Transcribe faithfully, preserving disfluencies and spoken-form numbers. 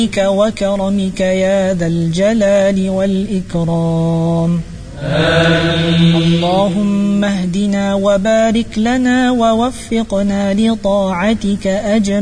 وكرمك يا ذا الجلال والإكرام. آمين. اللهم اهدنا وبارك لنا ووفقنا لطاعتك أجمعين.